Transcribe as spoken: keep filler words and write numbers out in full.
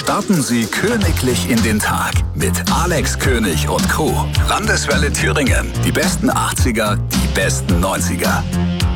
Starten Sie königlich in den Tag mit Alex König und Crew. Landeswelle Thüringen. Die besten achtziger, die besten neunziger.